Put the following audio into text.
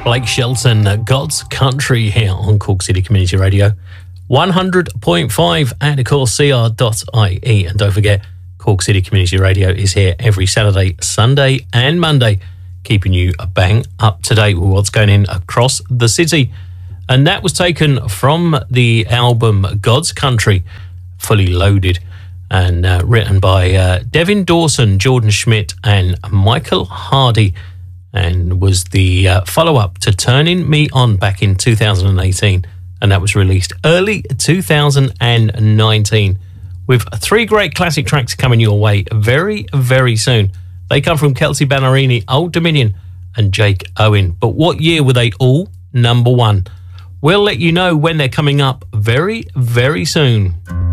Blake Shelton, God's Country, here on Cork City Community Radio 100.5 and of course CR.ie. And don't forget, Cork City Community Radio is here every Saturday, Sunday and Monday, keeping you a bang up to date with what's going in across the city. And that was taken from the album God's Country, Fully Loaded, and written by Devin Dawson, Jordan Schmidt and Michael Hardy, and was the follow-up to Turning Me On back in 2018, and that was released early 2019, with 3 great classic tracks coming your way very, very soon. They come from Kelsey Ballerini, Old Dominion and Jake Owen. But what year were they all number 1? We'll let you know when they're coming up very, very soon.